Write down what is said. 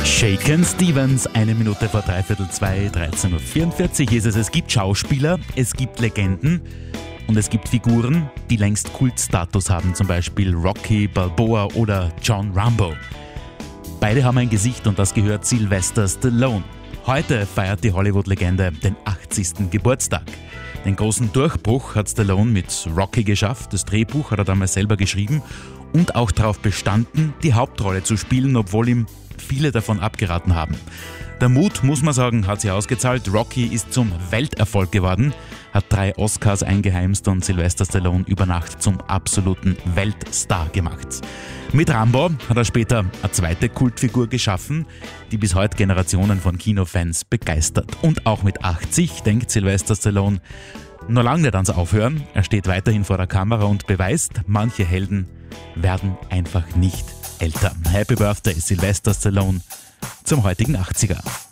Shakin' Stevens, 1 Minute vor 2:45, 13:44 ist es. Es gibt Schauspieler, es gibt Legenden und es gibt Figuren, die längst Kultstatus haben, zum Beispiel Rocky Balboa oder John Rambo. Beide haben ein Gesicht und das gehört Sylvester Stallone. Heute feiert die Hollywood-Legende den 80. Geburtstag. Den großen Durchbruch hat Stallone mit Rocky geschafft. Das Drehbuch hat er damals selber geschrieben und auch darauf bestanden, die Hauptrolle zu spielen, obwohl ihm viele davon abgeraten haben. Der Mut, muss man sagen, hat sich ausgezahlt. Rocky ist zum Welterfolg geworden, hat 3 Oscars eingeheimst und Sylvester Stallone über Nacht zum absoluten Weltstar gemacht. Mit Rambo hat er später eine zweite Kultfigur geschaffen, die bis heute Generationen von Kinofans begeistert. Und auch mit 80 denkt Sylvester Stallone noch lange nicht ans Aufhören. Er steht weiterhin vor der Kamera und beweist, manche Helden werden einfach nicht älter. Happy Birthday, Sylvester Stallone, zum heutigen 80er.